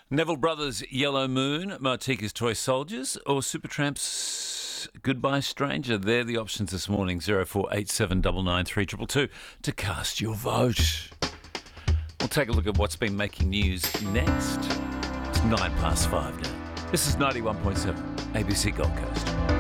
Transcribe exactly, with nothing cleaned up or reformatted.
Neville Brothers' Yellow Moon, Martika's Toy Soldiers, or Supertramp's Goodbye Stranger. They're the options this morning. zero four eight seven nine nine three two two to cast your vote. We'll take a look at what's been making news next. It's nine past five now. This is ninety-one point seven A B C Gold Coast.